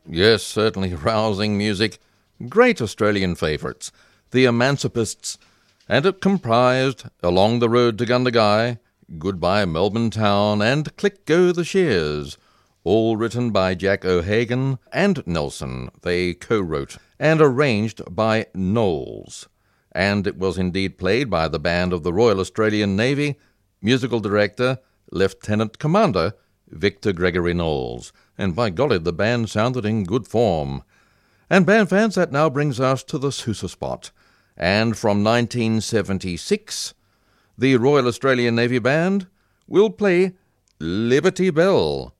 Yes, certainly rousing music. Great Australian favourites, the Emancipists, and it comprised Along the Road to Gundagai, Goodbye Melbourne Town, and Click Go the Shears, all written by Jack O'Hagan and Nelson. They co-wrote and arranged by Knowles. And it was indeed played by the band of the Royal Australian Navy, musical director, Lieutenant Commander Victor Gregory Knowles. And by golly, the band sounded in good form. And band fans, that now brings us to the Sousa spot. And from 1976, the Royal Australian Navy Band will play Liberty Bell.